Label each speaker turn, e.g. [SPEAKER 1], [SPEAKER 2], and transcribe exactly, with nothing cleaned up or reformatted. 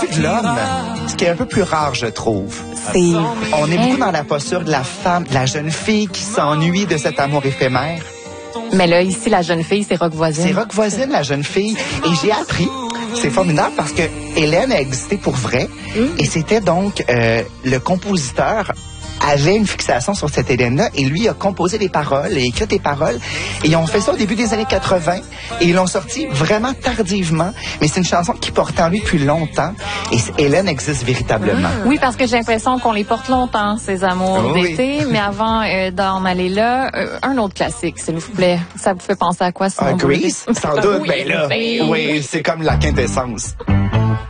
[SPEAKER 1] vue de l'homme, ce qui est un peu plus rare, je trouve.
[SPEAKER 2] C'est
[SPEAKER 1] On est beaucoup dans la posture de la femme, de la jeune fille qui s'ennuie de cet amour éphémère.
[SPEAKER 2] Mais là, ici, la jeune fille, c'est Rock Voisine.
[SPEAKER 1] C'est Rock Voisine, la jeune fille. Et j'ai appris, c'est formidable parce que Hélène a existé pour vrai. Mm. Et c'était donc euh, le compositeur avait une fixation sur cette Hélène-là et lui a composé les paroles et écrit les paroles. Et ils ont fait ça au début des années quatre-vingt et ils l'ont sorti vraiment tardivement. Mais c'est une chanson qui portait en lui depuis longtemps et Hélène existe véritablement.
[SPEAKER 2] Oui, parce que j'ai l'impression qu'on les porte longtemps, ces amours
[SPEAKER 1] oui.
[SPEAKER 2] d'été. Mais avant euh, d'en aller là, euh, un autre classique, s'il vous plaît. Ça vous fait penser à quoi, ça?
[SPEAKER 1] Ah, Grease? Sans doute,
[SPEAKER 2] oui,
[SPEAKER 1] ben là,
[SPEAKER 2] ben,
[SPEAKER 1] oui, c'est comme la quintessence.